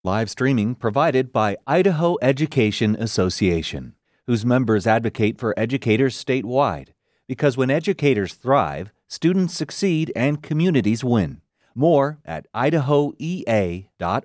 Live streaming provided by Idaho Education Association, whose members advocate for educators statewide. Because when educators thrive, students succeed and communities win. More at idahoea.org.